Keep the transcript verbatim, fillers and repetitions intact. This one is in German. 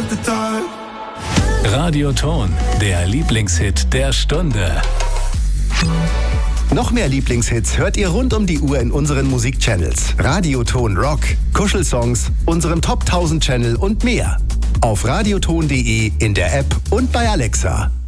the dark. Radioton, der Lieblingshit der Stunde. Noch mehr Lieblingshits hört ihr rund um die Uhr in unseren Musikchannels. Radioton Rock, Kuschelsongs, unserem Top tausend Channel und mehr. Auf radioton punkt de, in der App und bei Alexa.